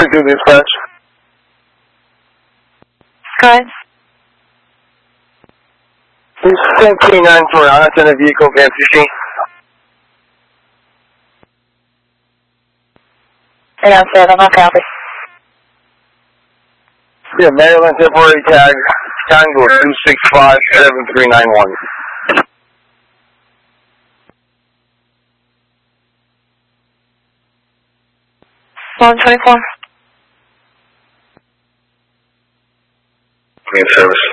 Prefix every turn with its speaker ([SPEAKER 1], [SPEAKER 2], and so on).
[SPEAKER 1] to dispatch.
[SPEAKER 2] Go ahead.
[SPEAKER 1] Please send K9 for unattended vehicle of MCC.
[SPEAKER 2] Yeah, 7, I'll copy.
[SPEAKER 1] Yeah, Maryland temporary tag, Tango 2657391.
[SPEAKER 2] 124.
[SPEAKER 1] Green service.